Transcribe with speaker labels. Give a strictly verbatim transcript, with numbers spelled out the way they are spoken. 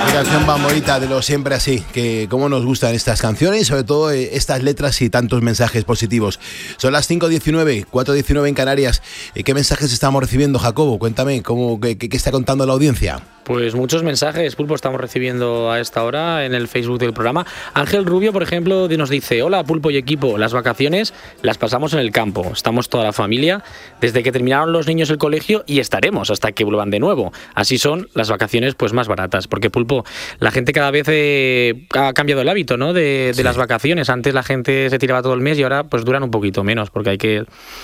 Speaker 1: Canción más bonita de lo siempre así, que cómo nos gustan estas canciones y sobre todo eh, estas letras y tantos mensajes positivos. Son las cinco diecinueve, cuatro diecinueve en Canarias. Eh, ¿Qué mensajes estamos recibiendo, Jacobo? Cuéntame, ¿cómo, qué, qué está contando la audiencia?
Speaker 2: Pues muchos mensajes, Pulpo, estamos recibiendo a esta hora en el Facebook del programa. Ángel Rubio, por ejemplo, nos dice: hola, Pulpo y equipo, las vacaciones las pasamos en el campo, estamos toda la familia, desde que terminaron los niños el colegio y estaremos hasta que vuelvan de nuevo. Así son las vacaciones pues más baratas, porque, Pulpo, la gente cada vez eh, ha cambiado el hábito, ¿no? de, de sí. las vacaciones. Antes la gente se tiraba todo el mes y ahora pues duran un poquito menos, porque hay que